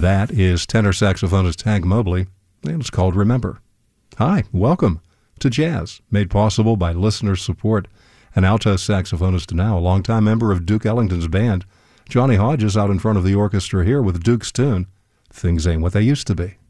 That is tenor saxophonist Hank Mobley, and it's called Remember. Hi, welcome to Jazz, made possible by listener support. An alto saxophonist now, a longtime member of Duke Ellington's band, Johnny Hodges out in front of the orchestra here with Duke's tune, Things Ain't What They Used to Be.